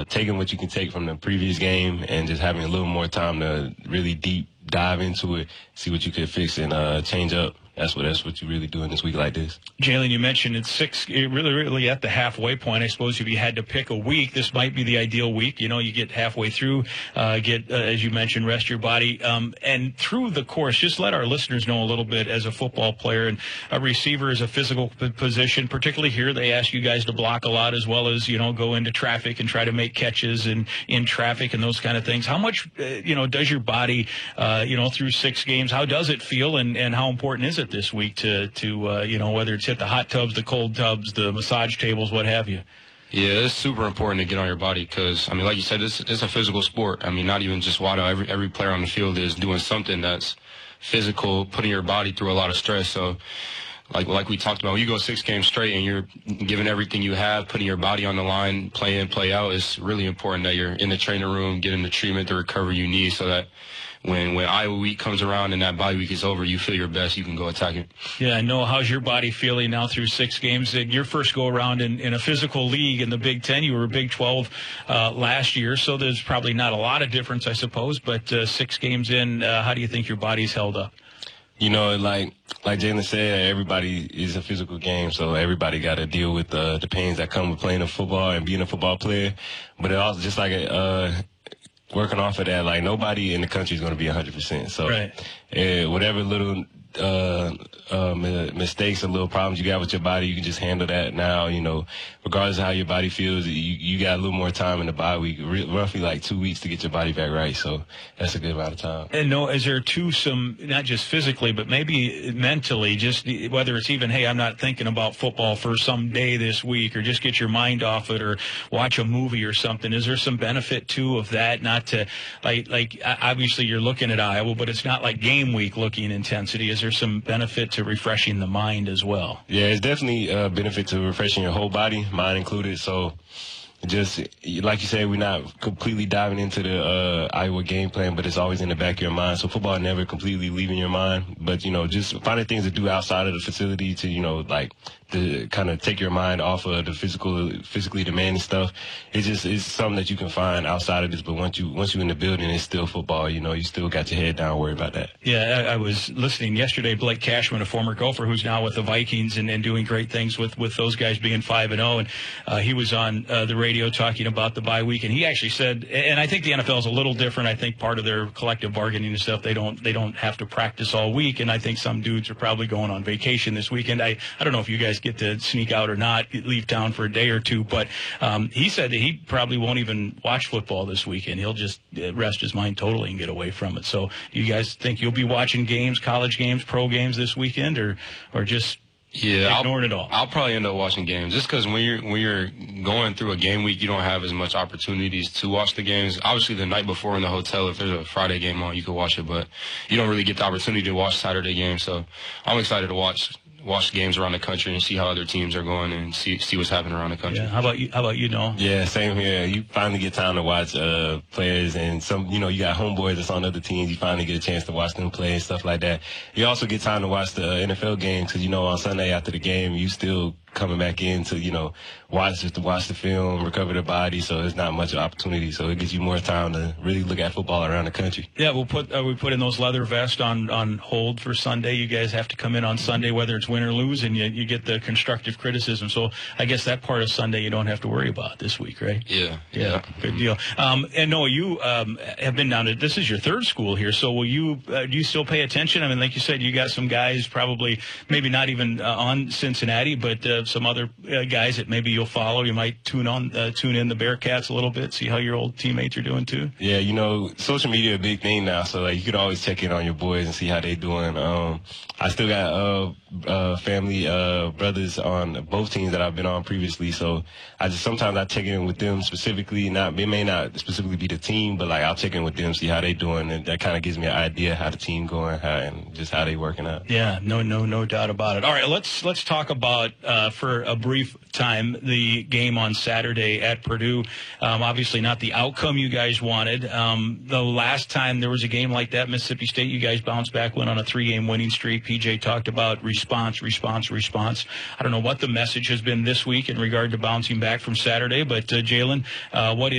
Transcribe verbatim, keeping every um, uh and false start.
uh, taking what you can take from the previous game and just having a little more time to really deep dive into it, see what you could fix and uh, change up. That's what that's what you really do in this week like this. Jalen, you mentioned it's six, really, really at the halfway point. I suppose if you had to pick a week, this might be the ideal week. You know, you get halfway through, uh, get, uh, as you mentioned, rest your body. Um, and through the course, just let our listeners know a little bit as a football player. And a receiver is a physical p- position, particularly here. They ask you guys to block a lot as well as, you know, go into traffic and try to make catches and in traffic and those kind of things. How much, uh, you know, does your body, uh, you know, through six games, how does it feel and, and how important is it this week to, to uh, you know, whether it's hit the hot tubs, the cold tubs, the massage tables, what have you? Yeah, it's super important to get on your body because, I mean, like you said, it's, it's a physical sport. I mean, not even just Waddle. Every, every player on the field is doing something that's physical, putting your body through a lot of stress. So, like like we talked about, when you go six games straight and you're giving everything you have, putting your body on the line, play in, play out, it's really important that you're in the training room, getting the treatment, the recovery you need so that When when Iowa week comes around and that bye week is over, you feel your best, you can go attack it. Yeah, I know. How's your body feeling now through six games? In your first go-around in, in a physical league in the Big Ten, you were Big twelve uh, last year, so there's probably not a lot of difference, I suppose, but uh, six games in, uh, how do you think your body's held up? You know, like like Jalen said, everybody is a physical game, so everybody got to deal with uh, the pains that come with playing a football and being a football player. But it also just like a uh, working off of that, like nobody in the country is going to be one hundred percent. So right. uh, whatever little uh, uh, mistakes or little problems you got with your body, you can just handle that now. You know, regardless of how your body feels, you, you got a little more time in the bye week, roughly like two weeks to get your body back right. So that's a good amount of time. And no, is there too some, not just physically, but maybe mentally, just whether it's even, hey, I'm not thinking about football for some day this week, or just get your mind off it, or watch a movie or something. Is there some benefit too of that? Not to like, like obviously you're looking at Iowa, but it's not like game week looking intensity. Is there some benefit to refreshing the mind as well? Yeah, it's definitely a benefit to refreshing your whole body, mind included. So just like you said, we're not completely diving into the uh, Iowa game plan, but it's always in the back of your mind. So football never completely leaving your mind. But, you know, just finding things to do outside of the facility to, you know, like to kind of take your mind off of the physical, physically demanding stuff. It's just it's something that you can find outside of this. But once you once you're in the building, it's still football. You know, you still got your head down, worry about that. Yeah, I, I was listening yesterday. Blake Cashman, a former Gopher who's now with the Vikings and, and doing great things with, with those guys being five and zero, and uh, he was on uh, the radio talking about the bye week, and he actually said, and I think the N F L is a little different. I think part of their collective bargaining and stuff, they don't they don't have to practice all week, and I think some dudes are probably going on vacation this weekend. I I don't know if you guys get to sneak out or not, leave town for a day or two, but um, he said that he probably won't even watch football this weekend. He'll just rest his mind totally and get away from it. So do you guys think you'll be watching games, college games, pro games this weekend, or or just yeah, ignoring I'll, it all? I'll probably end up watching games just because when you're when you're going through a game week, you don't have as much opportunities to watch the games. Obviously, the night before in the hotel, if there's a Friday game on, you can watch it, but you don't really get the opportunity to watch Saturday games. So I'm excited to watch watch games around the country and see how other teams are going and see see what's happening around the country. Yeah. How about you? How about you, Noah? Yeah, same here. You finally get time to watch uh, players, and some, you know, you got homeboys that's on other teams. You finally get a chance to watch them play and stuff like that. You also get time to watch the uh, N F L games because, you know, on Sunday after the game, you still coming back in to, you know, watch just to watch the film, recover the body. So there's not much opportunity. So it gives you more time to really look at football around the country. Yeah, we'll put uh, we put in those leather vests on on hold for Sunday. You guys have to come in on Sunday, whether it's win or lose, and you you get the constructive criticism. So I guess that part of Sunday you don't have to worry about this week, right? Yeah, yeah, yeah. Good deal. Um, and Noah, you um, have been down to, this is your third school here. So will you uh, do you still pay attention? I mean, like you said, you got some guys probably maybe not even uh, on Cincinnati, but uh, some other uh, guys that maybe you'll follow. You might tune on, uh, tune in the Bearcats a little bit, see how your old teammates are doing too. Yeah, you know, social media is a big thing now, so like you could always check in on your boys and see how they doing. Um, I still got uh, uh, family uh, brothers on both teams that I've been on previously, so I just sometimes I check in with them specifically. Not it may not specifically be the team, but like I'll check in with them, see how they doing, and that kind of gives me an idea how the team going, how, and just how they working out. Yeah, no, no, no doubt about it. All right, let's let's talk about uh, for a brief time the game on Saturday at Purdue. Um, obviously, not the outcome you guys wanted. Um, the last time there was a game like that, Mississippi State, you guys bounced back, went on a three-game winning streak. P J talked about response, response, response. I don't know what the message has been this week in regard to bouncing back from Saturday, but uh, Jalen, uh, what is